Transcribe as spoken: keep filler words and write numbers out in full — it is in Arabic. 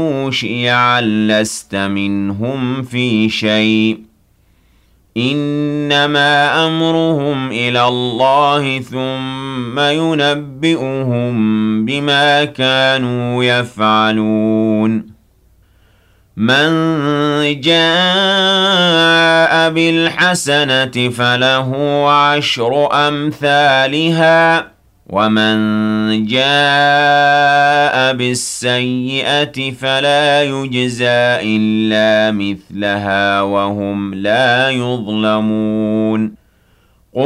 شِيَعًا لَّسْتَ مِنْهُمْ فِي شَيْءٍ إِنَّمَا أَمْرُهُمْ إِلَى اللَّهِ ثُمَّ يُنَبِّئُهُم بِمَا كَانُوا يَفْعَلُونَ مَن جَاءَ بِالْحَسَنَةِ فَلَهُ عَشْرُ أَمْثَالِهَا وَمَن جَاءَ بِالسَّيِّئَةِ فَلَا يُجْزَىٰ إِلَّا مِثْلَهَا وَهُمْ لَا يُظْلَمُونَ